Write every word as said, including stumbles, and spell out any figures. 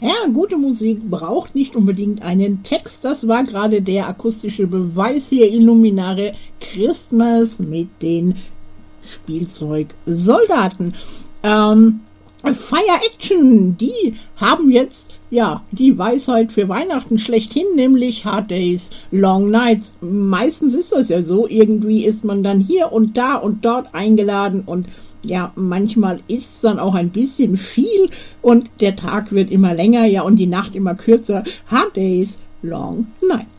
Ja, gute Musik braucht nicht unbedingt einen Text. Das war gerade der akustische Beweis hier. Illuminare Christmas mit den Spielzeugsoldaten. Ähm, Fire Action, die haben jetzt ja die Weisheit für Weihnachten schlechthin, nämlich Hard Days, Long Nights. Meistens ist das ja so, irgendwie ist man dann hier und da und dort eingeladen und ja, manchmal ist es dann auch ein bisschen viel und der Tag wird immer länger, ja, und die Nacht immer kürzer. Hard Days, Long Nights.